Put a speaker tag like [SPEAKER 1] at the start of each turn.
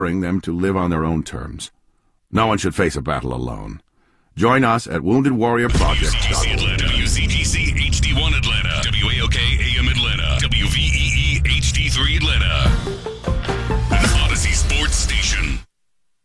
[SPEAKER 1] empowering them to live on their own terms. No one should face a battle alone. Join us at WoundedWarriorProject.org.